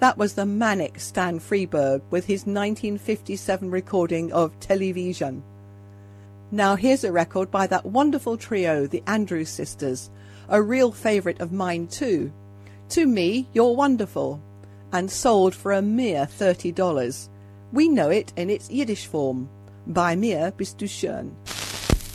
That was the manic Stan Freberg with his 1957 recording of Television. Now here's a record by that wonderful trio, the Andrews Sisters, a real favourite of mine too. To Me, You're Wonderful, and sold for a mere $30. We know it in its Yiddish form. Bei mir bist du schön.